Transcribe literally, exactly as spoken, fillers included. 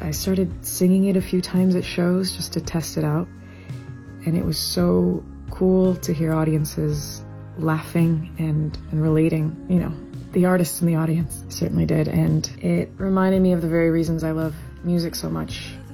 I started singing it a few times at shows just to test it out. And it was so cool to hear audiences laughing and, and relating, you know, the artists in the audience certainly did. And it reminded me of the very reasons I love music so much.